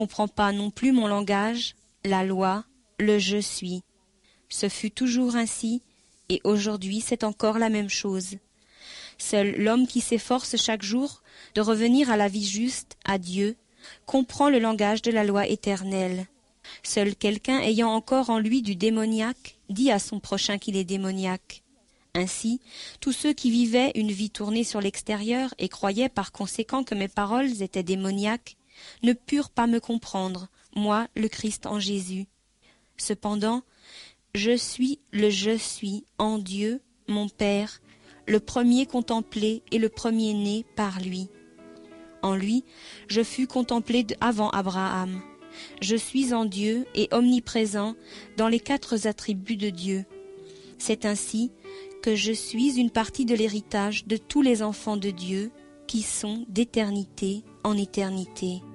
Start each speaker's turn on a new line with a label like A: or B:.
A: comprend pas non plus mon langage, la loi, le je suis. Ce fut toujours ainsi, et aujourd'hui c'est encore la même chose. Seul l'homme qui s'efforce chaque jour de revenir à la vie juste, à Dieu, comprend le langage de la loi éternelle. Seul quelqu'un ayant encore en lui du démoniaque dit à son prochain qu'il est démoniaque. Ainsi, tous ceux qui vivaient une vie tournée sur l'extérieur et croyaient par conséquent que mes paroles étaient démoniaques, ne purent pas me comprendre, moi, le Christ en Jésus. Cependant, je suis le je suis en Dieu, mon Père, le premier contemplé et le premier-né par lui. En lui, je fus contemplé avant Abraham. Je suis en Dieu et omniprésent dans les 4 attributs de Dieu. C'est ainsi que je suis une partie de l'héritage de tous les enfants de Dieu qui sont d'éternité en éternité.